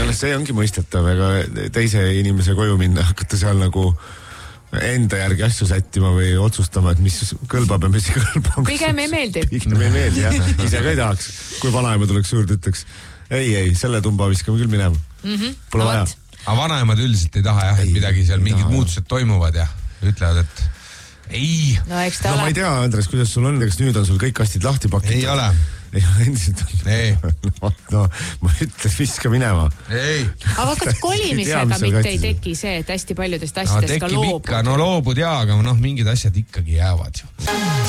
see ongi mõistetav, ega teise inimese koju minna, hakata seal nagu enda järgi asju sättima või otsustama, et mis kõlbab ja mis ei kõlba. Pigem ei meeldi. Pigem ei meeldi, jah. Ise ka ei tahaks, kui vanaema tuleks juurde, ütleks, ei, selle tumba viskame küll minema. Pole vaja. Aga vanaemad üldiselt ei taha, jah, et midagi seal mingid muutused toimuvad ja ütlevad, et ei. No eks ta ma ei tea, Andres, kuidas sul on, eks nüüd on sul kõik kastid lahti pakitud. Ei ole. Ei ole endiselt on. Ei. No, ma ütlen, viska minema. Ei. Aga kas kolimisega mitte ei teki see, et hästi paljudest asjadest ka loobud? No loobud jaa, aga mingid asjad ikkagi jäävad ju.